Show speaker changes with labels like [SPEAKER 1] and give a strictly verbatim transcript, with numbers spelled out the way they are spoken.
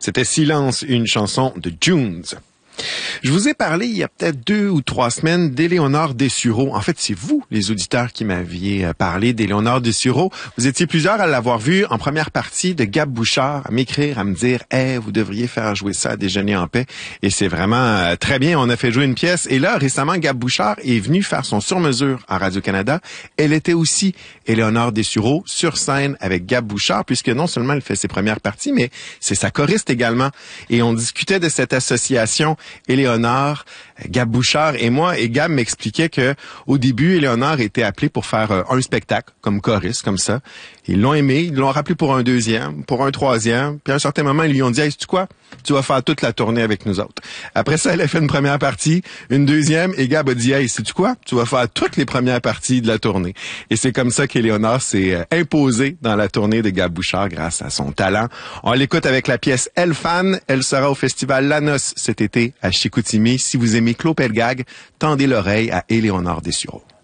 [SPEAKER 1] C'était Silence, une chanson de Junes. Je vous ai parlé il y a peut-être deux ou trois semaines d'Éléonore Dessureau. En fait, c'est vous, les auditeurs, qui m'aviez parlé d'Éléonore Dessureau. Vous étiez plusieurs à l'avoir vu en première partie de Gab Bouchard, à m'écrire, à me dire « Hey, vous devriez faire jouer ça à Déjeuner en paix ». Et c'est vraiment euh, très bien, on a fait jouer une pièce. Et là, récemment, Gab Bouchard est venu faire son sur-mesure à Radio-Canada. Elle était aussi, Éléonore Dessureau, sur scène avec Gab Bouchard, puisque non seulement elle fait ses premières parties, mais c'est sa choriste également. Et on discutait de cette association Éléonore, Gab Bouchard et moi, et Gab m'expliquait que au début, Éléonore était appelée pour faire euh, un spectacle, comme choriste, comme ça. Ils l'ont aimé, ils l'ont rappelé pour un deuxième, pour un troisième, puis à un certain moment, ils lui ont dit « Hey, sais-tu quoi? Tu vas faire toute la tournée avec nous autres. » Après ça, elle a fait une première partie, une deuxième, et Gab a dit « Hey, sais-tu quoi? Tu vas faire toutes les premières parties de la tournée. » Et c'est comme ça qu'Éléonore s'est euh, imposée dans la tournée de Gab Bouchard grâce à son talent. On l'écoute avec la pièce « Elle Fan ». Elle sera au festival La Noce cet été à Chicoutimi. Si vous aimez Claude Pelgag, tendez l'oreille à Éléonore Dessureau.